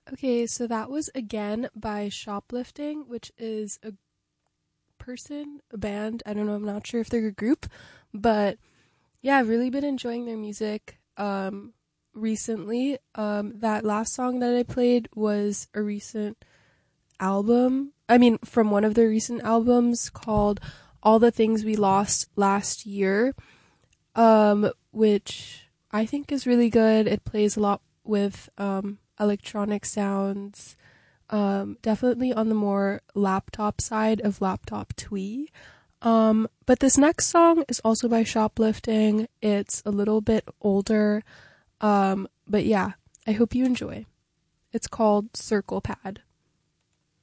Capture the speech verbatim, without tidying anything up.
Okay, so that was Again by Shoplifting, which is a person, a band. I don't know, I'm not sure if they're a group, but yeah, I've really been enjoying their music um recently. Um that last song that I played was a recent album. I mean, from one of their recent albums called All the Things We Lost Last Year, um which I think is really good. It plays a lot with um electronic sounds, um, definitely on the more laptop side of laptop twee. Um, but this next song is also by Shoplifting. It's a little bit older. Um, but yeah, I hope you enjoy. It's called Circle Pad.